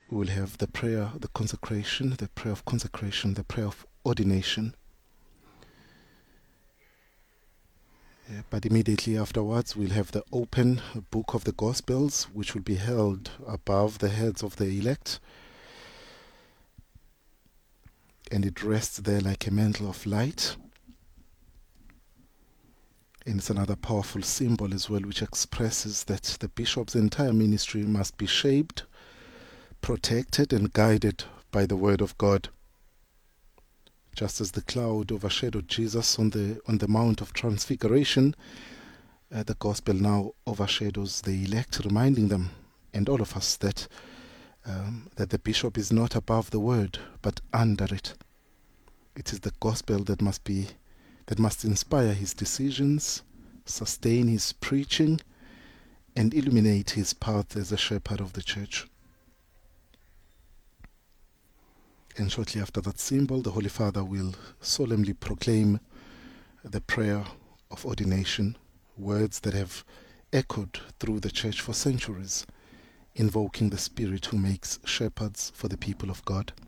we'll have the prayer, the consecration, the prayer of consecration, the prayer of ordination. But immediately afterwards, we'll have the open book of the Gospels, which will be held above the heads of the elect. And it rests there like a mantle of light. And it's another powerful symbol as well, which expresses that the bishop's entire ministry must be shaped, protected, and guided by the Word of God. Just as the cloud overshadowed Jesus on the Mount of Transfiguration, the Gospel now overshadows the elect, reminding them, and all of us, that the bishop is not above the Word, but under it. It is the Gospel that must inspire his decisions, sustain his preaching, and illuminate his path as a shepherd of the church. And shortly after that symbol, the Holy Father will solemnly proclaim the prayer of ordination, words that have echoed through the church for centuries, invoking the Spirit who makes shepherds for the people of God.